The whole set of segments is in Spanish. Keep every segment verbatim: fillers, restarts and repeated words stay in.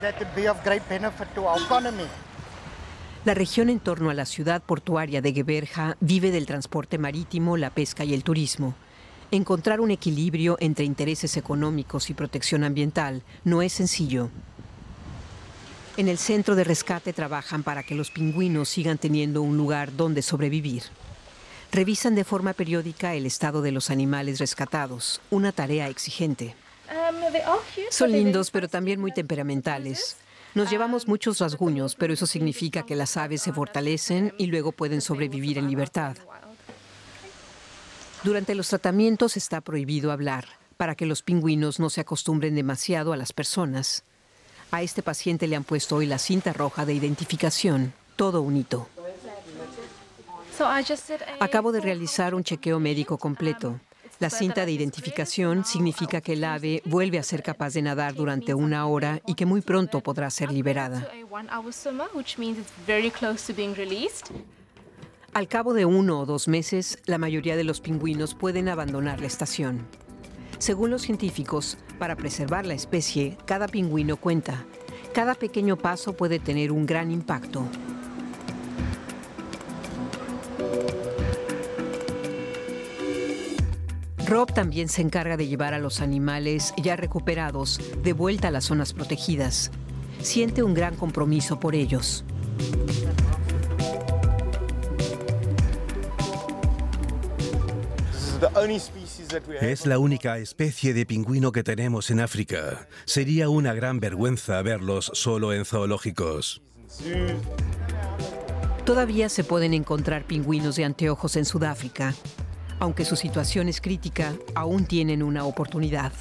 La región en torno a la ciudad portuaria de Geberha vive del transporte marítimo, la pesca y el turismo. Encontrar un equilibrio entre intereses económicos y protección ambiental no es sencillo. En el centro de rescate trabajan para que los pingüinos sigan teniendo un lugar donde sobrevivir. Revisan de forma periódica el estado de los animales rescatados, una tarea exigente. Son lindos, pero también muy temperamentales. Nos llevamos muchos rasguños, pero eso significa que las aves se fortalecen y luego pueden sobrevivir en libertad. Durante los tratamientos está prohibido hablar, para que los pingüinos no se acostumbren demasiado a las personas. A este paciente le han puesto hoy la cinta roja de identificación, todo un hito. Acabo de realizar un chequeo médico completo. La cinta de identificación significa que el ave vuelve a ser capaz de nadar durante una hora y que muy pronto podrá ser liberada. Al cabo de uno o dos meses, la mayoría de los pingüinos pueden abandonar la estación. Según los científicos, para preservar la especie, cada pingüino cuenta. Cada pequeño paso puede tener un gran impacto. Rob también se encarga de llevar a los animales ya recuperados de vuelta a las zonas protegidas. Siente un gran compromiso por ellos. Es la única especie de pingüino que tenemos en África. Sería una gran vergüenza verlos solo en zoológicos. Todavía se pueden encontrar pingüinos de anteojos en Sudáfrica. Aunque su situación es crítica, aún tienen una oportunidad.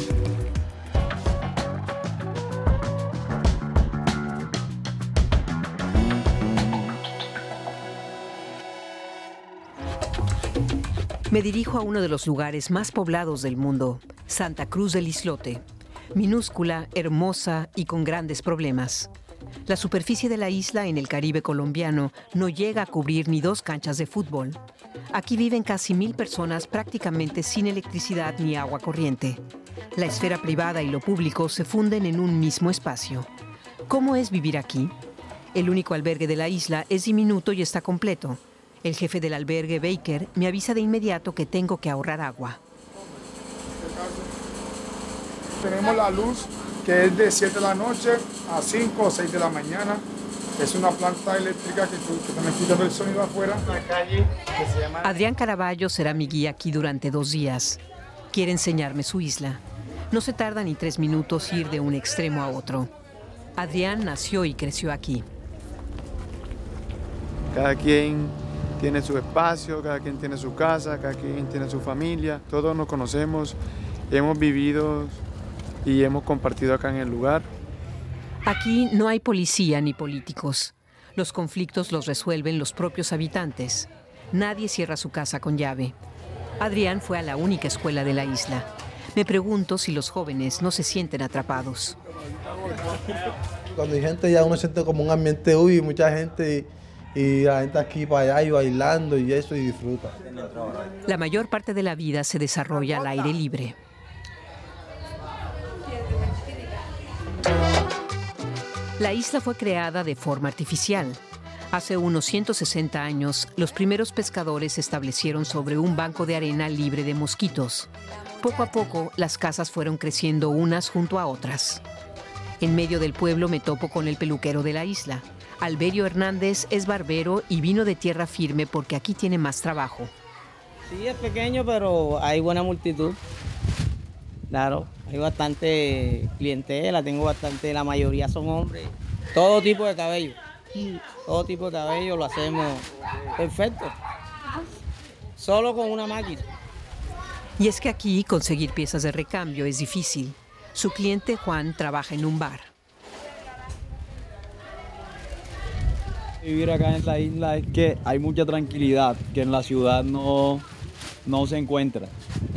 Me dirijo a uno de los lugares más poblados del mundo, Santa Cruz del Islote. Minúscula, hermosa y con grandes problemas. La superficie de la isla en el Caribe colombiano no llega a cubrir ni dos canchas de fútbol. Aquí viven casi mil personas prácticamente sin electricidad ni agua corriente. La esfera privada y lo público se funden en un mismo espacio. ¿Cómo es vivir aquí? El único albergue de la isla es diminuto y está completo. El jefe del albergue, Baker, me avisa de inmediato que tengo que ahorrar agua. Tenemos la luz que es de siete de la noche a cinco o seis de la mañana. Es una planta eléctrica que, que también quita el sonido afuera. La calle que se llama... Adrián Caraballo será mi guía aquí durante dos días. Quiere enseñarme su isla. No se tarda ni tres minutos ir de un extremo a otro. Adrián nació y creció aquí. Cada quien tiene su espacio, cada quien tiene su casa, cada quien tiene su familia. Todos nos conocemos, hemos vivido y hemos compartido acá en el lugar. Aquí no hay policía ni políticos. Los conflictos los resuelven los propios habitantes. Nadie cierra su casa con llave. Adrián fue a la única escuela de la isla. Me pregunto si los jóvenes no se sienten atrapados. Cuando hay gente ya uno siente como un ambiente, uy, mucha gente y, y la gente aquí para allá y bailando y eso y disfruta. La mayor parte de la vida se desarrolla al aire libre. La isla fue creada de forma artificial. Hace unos ciento sesenta años, los primeros pescadores se establecieron sobre un banco de arena libre de mosquitos. Poco a poco, las casas fueron creciendo unas junto a otras. En medio del pueblo me topo con el peluquero de la isla. Alberio Hernández es barbero y vino de tierra firme porque aquí tiene más trabajo. Sí, es pequeño, pero hay buena multitud. Claro, hay bastante clientela, tengo bastante, la mayoría son hombres. Todo tipo de cabello, todo tipo de cabello lo hacemos perfecto, solo con una máquina. Y es que aquí conseguir piezas de recambio es difícil. Su cliente Juan trabaja en un bar. Vivir acá en la isla es que hay mucha tranquilidad, que en la ciudad no, no se encuentra.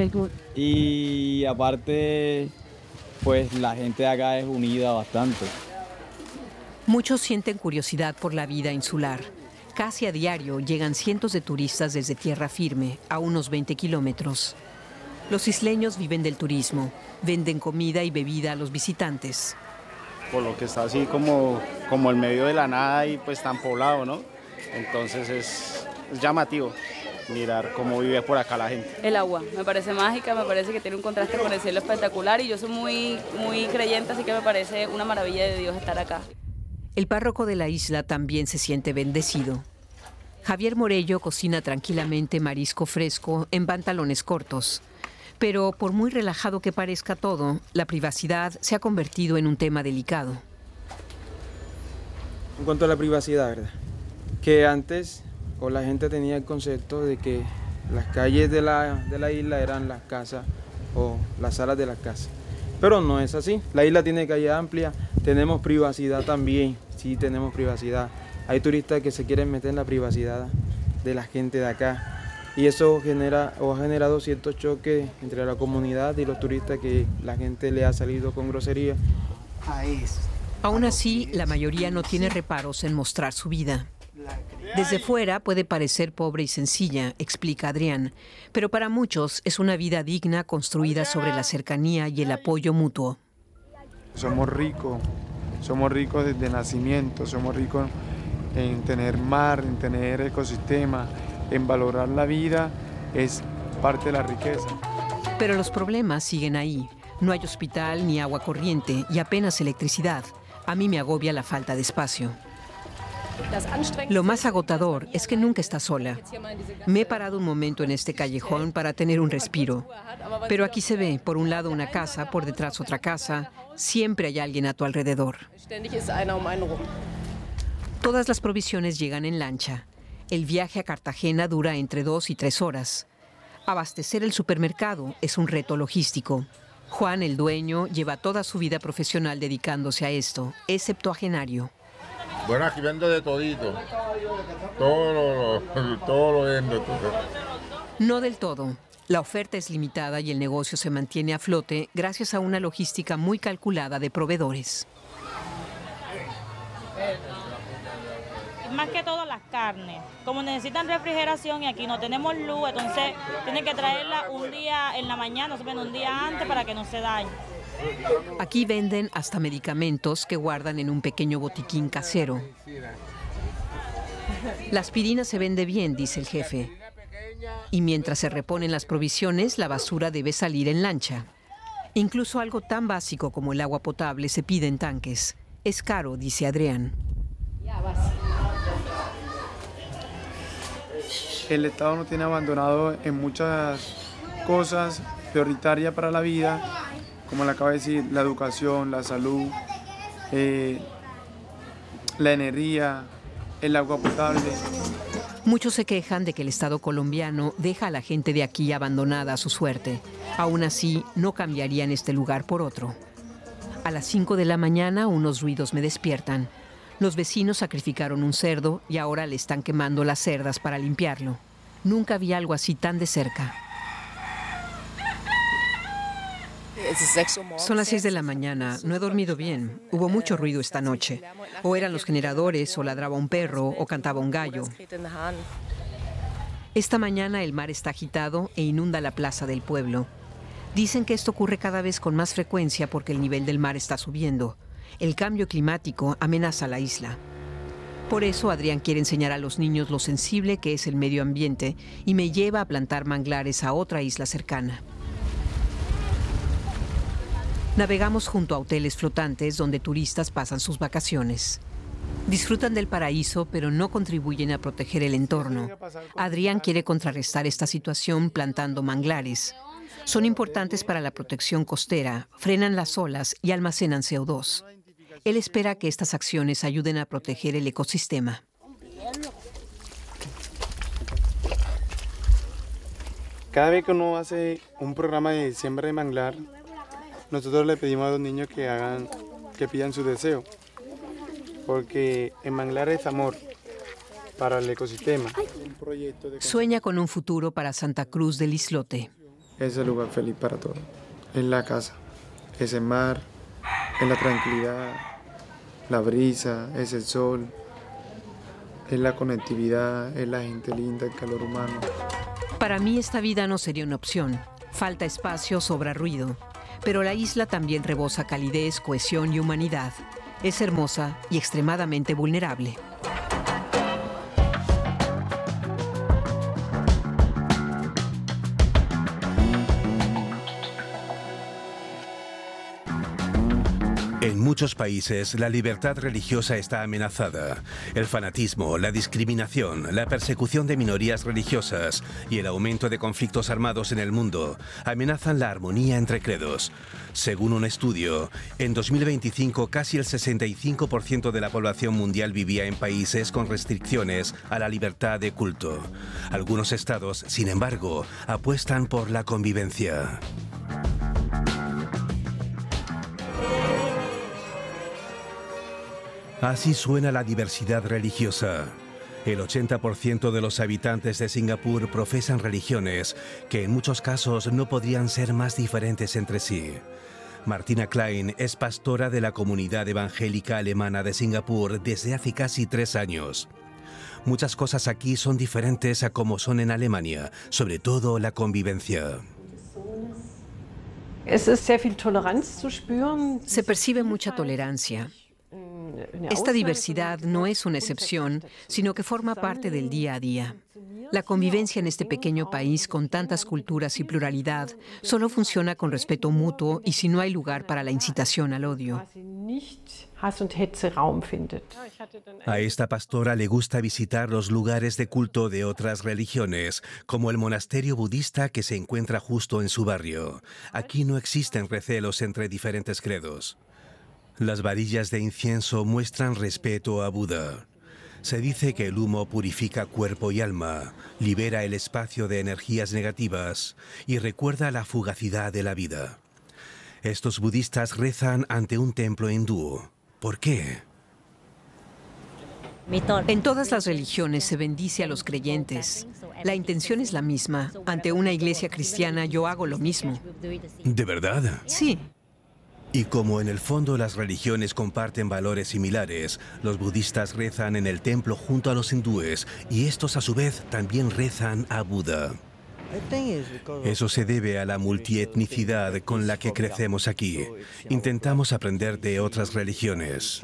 Y aparte, pues la gente de acá es unida bastante. Muchos sienten curiosidad por la vida insular. Casi a diario llegan cientos de turistas desde tierra firme, a unos veinte kilómetros. Los isleños viven del turismo, venden comida y bebida a los visitantes. por lo que está así como, como en medio de la nada y pues tan poblado, ¿no? Entonces es, es llamativo mirar cómo vive por acá la gente. El agua, me parece mágica, me parece que tiene un contraste con el cielo espectacular y yo soy muy, muy creyente, así que me parece una maravilla de Dios estar acá. El párroco de la isla también se siente bendecido. Javier Morello cocina tranquilamente marisco fresco en pantalones cortos. Pero por muy relajado que parezca todo, la privacidad se ha convertido en un tema delicado. En cuanto a la privacidad, ¿verdad? Que antes o la gente tenía el concepto de que las calles de la, de la isla eran las casas o las salas de las casas. Pero no es así. La isla tiene calle amplia, tenemos privacidad también, sí tenemos privacidad. Hay turistas que se quieren meter en la privacidad de la gente de acá y eso genera o ha generado ciertos choques entre la comunidad y los turistas que la gente le ha salido con grosería. Aún así, la mayoría no tiene reparos en mostrar su vida. Desde fuera puede parecer pobre y sencilla, explica Adrián, pero para muchos es una vida digna construida sobre la cercanía y el apoyo mutuo. Somos ricos, somos ricos desde nacimiento, somos ricos en tener mar, en tener ecosistema, en valorar la vida, es parte de la riqueza. Pero los problemas siguen ahí. No hay hospital ni agua corriente y apenas electricidad. A mí me agobia la falta de espacio. Lo más agotador es que nunca estás sola. Me he parado un momento en este callejón para tener un respiro. Pero aquí se ve, por un lado una casa, por detrás otra casa. Siempre hay alguien a tu alrededor. Todas las provisiones llegan en lancha. El viaje a Cartagena dura entre dos y tres horas. Abastecer el supermercado es un reto logístico. Juan, el dueño, lleva toda su vida profesional dedicándose a esto. Es septuagenario. Bueno, aquí vendo de todito. Todo lo, todo lo vendo. Todo. No del todo. La oferta es limitada y el negocio se mantiene a flote gracias a una logística muy calculada de proveedores. Más que todo las carnes. Como necesitan refrigeración y aquí no tenemos luz, entonces tienen que traerla un día en la mañana, o sea, un día antes para que no se dañe. Aquí venden hasta medicamentos que guardan en un pequeño botiquín casero. La aspirina se vende bien, dice el jefe. Y mientras se reponen las provisiones, la basura debe salir en lancha. Incluso algo tan básico como el agua potable se pide en tanques. Es caro, dice Adrián. El Estado nos tiene abandonado en muchas cosas prioritarias para la vida, como le acabo de decir, la educación, la salud, eh, la energía, el agua potable. Muchos se quejan de que el Estado colombiano deja a la gente de aquí abandonada a su suerte. Aún así, no cambiarían este lugar por otro. A las cinco de la mañana, unos ruidos me despiertan. Los vecinos sacrificaron un cerdo y ahora le están quemando las cerdas para limpiarlo. Nunca vi algo así tan de cerca. Son las seis de la mañana. No he dormido bien. Hubo mucho ruido esta noche. O eran los generadores, o ladraba un perro, o cantaba un gallo. Esta mañana el mar está agitado e inunda la plaza del pueblo. Dicen que esto ocurre cada vez con más frecuencia porque el nivel del mar está subiendo. El cambio climático amenaza la isla. Por eso Adrián quiere enseñar a los niños lo sensible que es el medio ambiente y me lleva a plantar manglares a otra isla cercana. Navegamos junto a hoteles flotantes donde turistas pasan sus vacaciones. Disfrutan del paraíso, pero no contribuyen a proteger el entorno. Adrián quiere contrarrestar esta situación plantando manglares. Son importantes para la protección costera, frenan las olas y almacenan C O dos. Él espera que estas acciones ayuden a proteger el ecosistema. Cada vez que uno hace un programa de siembra de manglar, nosotros le pedimos a los niños que hagan, que pidan su deseo, porque el manglar es amor para el ecosistema. Sueña con un futuro para Santa Cruz del Islote. Es el lugar feliz para todos. Es la casa, es el mar, es la tranquilidad, la brisa, es el sol, es la conectividad, es la gente linda, el calor humano. Para mí esta vida no sería una opción. Falta espacio, sobra ruido. Pero la isla también rebosa calidez, cohesión y humanidad. Es hermosa y extremadamente vulnerable. En muchos países, la libertad religiosa está amenazada. El fanatismo, la discriminación, la persecución de minorías religiosas y el aumento de conflictos armados en el mundo amenazan la armonía entre credos. Según un estudio, en dos mil veinticinco casi el sesenta y cinco por ciento de la población mundial vivía en países con restricciones a la libertad de culto. Algunos estados, sin embargo, apuestan por la convivencia. Así suena la diversidad religiosa. El ochenta por ciento de los habitantes de Singapur profesan religiones que en muchos casos no podrían ser más diferentes entre sí. Martina Klein es pastora de la comunidad evangélica alemana de Singapur desde hace casi tres años. Muchas cosas aquí son diferentes a como son en Alemania, sobre todo la convivencia. Se percibe mucha tolerancia. Esta diversidad no es una excepción, sino que forma parte del día a día. La convivencia en este pequeño país con tantas culturas y pluralidad solo funciona con respeto mutuo y si no hay lugar para la incitación al odio. A esta pastora le gusta visitar los lugares de culto de otras religiones, como el monasterio budista que se encuentra justo en su barrio. Aquí no existen recelos entre diferentes credos. Las varillas de incienso muestran respeto a Buda. Se dice que el humo purifica cuerpo y alma, libera el espacio de energías negativas y recuerda la fugacidad de la vida. Estos budistas rezan ante un templo hindú. ¿Por qué? En todas las religiones se bendice a los creyentes. La intención es la misma. Ante una iglesia cristiana yo hago lo mismo. ¿De verdad? Sí. Y como en el fondo las religiones comparten valores similares, los budistas rezan en el templo junto a los hindúes y estos a su vez también rezan a Buda. Eso se debe a la multietnicidad con la que crecemos aquí. Intentamos aprender de otras religiones.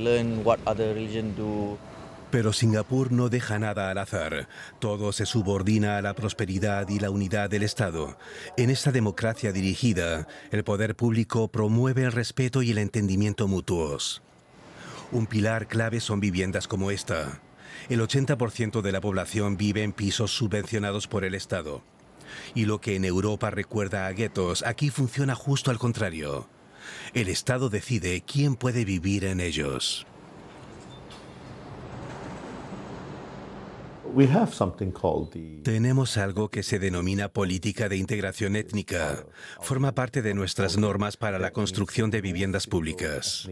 Pero Singapur no deja nada al azar. Todo se subordina a la prosperidad y la unidad del Estado. En esta democracia dirigida, el poder público promueve el respeto y el entendimiento mutuos. Un pilar clave son viviendas como esta. El ochenta por ciento de la población vive en pisos subvencionados por el Estado. Y lo que en Europa recuerda a guetos, aquí funciona justo al contrario. El Estado decide quién puede vivir en ellos. Tenemos algo que se denomina política de integración étnica. Forma parte de nuestras normas para la construcción de viviendas públicas.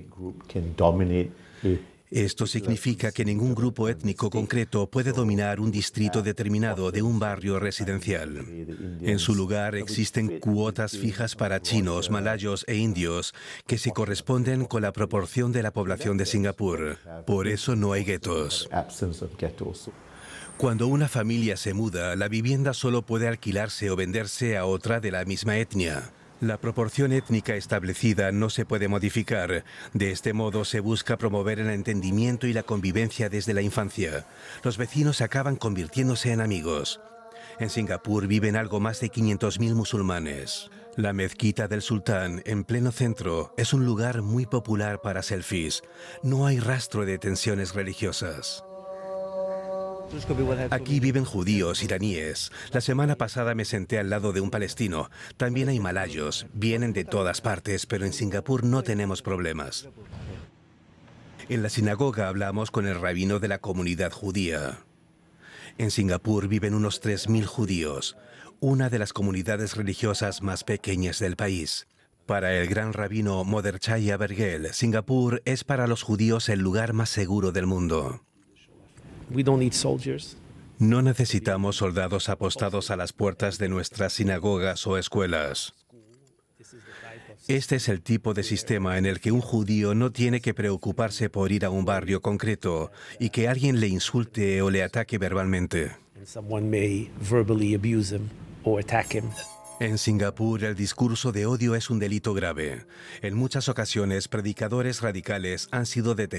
Esto significa que ningún grupo étnico concreto puede dominar un distrito determinado de un barrio residencial. En su lugar existen cuotas fijas para chinos, malayos e indios que se corresponden con la proporción de la población de Singapur. Por eso no hay guetos. Cuando una familia se muda, la vivienda solo puede alquilarse o venderse a otra de la misma etnia. La proporción étnica establecida no se puede modificar. De este modo se busca promover el entendimiento y la convivencia desde la infancia. Los vecinos acaban convirtiéndose en amigos. En Singapur viven algo más de quinientos mil musulmanes. La mezquita del Sultán, en pleno centro, es un lugar muy popular para selfies. No hay rastro de tensiones religiosas. Aquí viven judíos, iraníes. La semana pasada me senté al lado de un palestino. También hay malayos. Vienen de todas partes, pero en Singapur no tenemos problemas. En la sinagoga hablamos con el rabino de la comunidad judía. En Singapur viven unos tres mil judíos, una de las comunidades religiosas más pequeñas del país. Para el gran rabino Moderchaya Bergel, Singapur es para los judíos el lugar más seguro del mundo. No necesitamos soldados apostados a las puertas de nuestras sinagogas o escuelas. Este es el tipo de sistema en el que un judío no tiene que preocuparse por ir a un barrio concreto y que alguien le insulte o le ataque verbalmente. En Singapur, el discurso de odio es un delito grave. En muchas ocasiones, predicadores radicales han sido detenidos.